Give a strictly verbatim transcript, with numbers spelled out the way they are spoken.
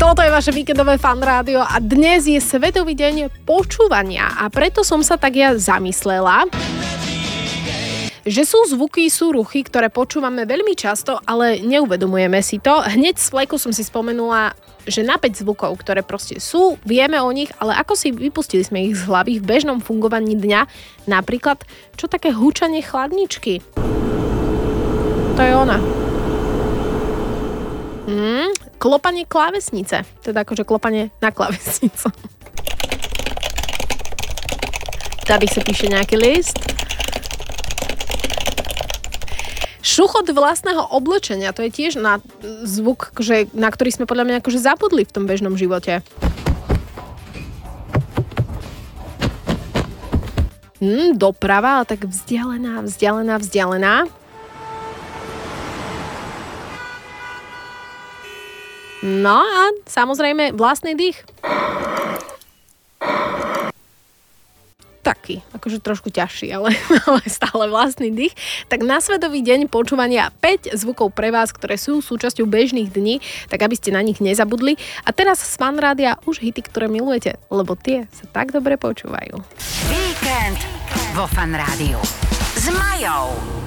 Toto je vaše víkendové Fan rádio a dnes je Svetový deň počúvania a preto som sa tak ja zamyslela, že sú zvuky, sú ruchy, ktoré počúvame veľmi často, ale neuvedomujeme si to. Hneď z fleku som si spomenula, že na päť zvukov, ktoré proste sú, vieme o nich, ale ako si vypustili sme ich z hlavy v bežnom fungovaní dňa, napríklad, čo také húčanie chladničky. To je ona. Hmm, klopanie klávesnice. Teda akože klopanie na klávesnicu. Tady sa píše nejaký list. Šuchot vlastného oblečenia, to je tiež na zvuk, že, na ktorý sme podľa mňa akože zabudli v tom bežnom živote. Hmm, doprava, ale tak vzdialená, vzdialená, vzdialená. No a samozrejme vlastný dých. Taký, akože trošku ťažší, ale, ale stále vlastný dých. Tak na Svetový deň počúvania päť zvukov pre vás, ktoré sú súčasťou bežných dní, tak aby ste na nich nezabudli. A teraz z Fan rádia už hity, ktoré milujete, lebo tie sa tak dobre počúvajú. Víkend vo Fan rádiu s Majou.